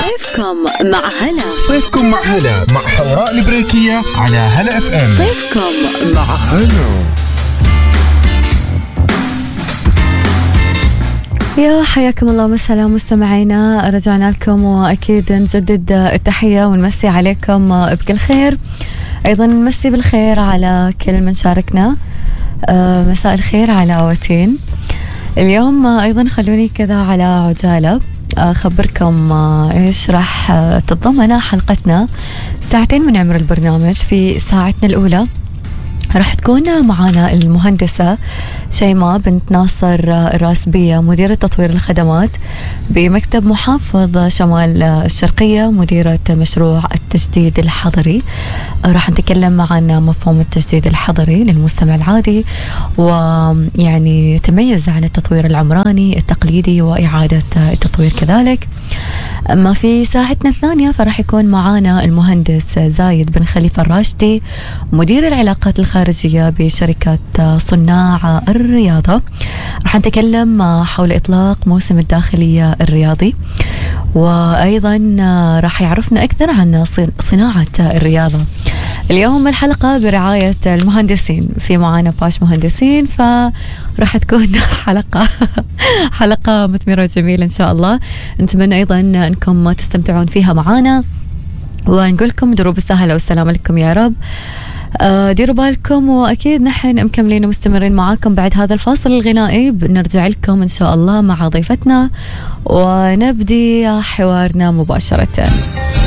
صيفكم مع هلا. صيفكم مع هلا مع حوراء البريكية على هلا اف ام. صيفكم مع هلا. يا حياكم الله وسهلا مستمعينا، رجعنا لكم وأكيد نجدد التحية ونمسي عليكم بكل خير. أيضا نمسي بالخير على كل من شاركنا. مساء الخير على وتين. اليوم أيضا خلوني كذا على عجالة أخبركم إيش راح تتضمن حلقتنا. ساعتين من عمر البرنامج. في ساعتنا الأولى راح تكون معنا المهندسة شيماء بنت ناصر الراسبية، مديرة تطوير الخدمات بمكتب محافظ شمال الشرقية، مديرة مشروع التجديد الحضري. راح نتكلم عن مفهوم التجديد الحضري للمستمع العادي، ويعني تميز عن التطوير العمراني التقليدي وإعادة التطوير كذلك. أما في ساعتنا الثانية فراح يكون معانا المهندس زايد بن خليفة الراشدي، مدير العلاقات الخارجية بشركة صناع الرياضة. راح نتكلم حول إطلاق موسم الداخلية الرياضي، وأيضا راح يعرفنا أكثر عن صناعة الرياضة. اليوم الحلقة برعاية المهندسين، في معانا باش مهندسين، فراح تكون حلقة مثمرة وجميلة إن شاء الله. نتمنى أيضا أنكم تستمتعون فيها معانا، ونقول لكم دروب السهلة والسلام لكم يا رب. ديروا بالكم، وأكيد نحن مكملين ومستمرين معاكم بعد هذا الفاصل الغنائي. بنرجع لكم إن شاء الله مع ضيفتنا ونبدي حوارنا مباشرة.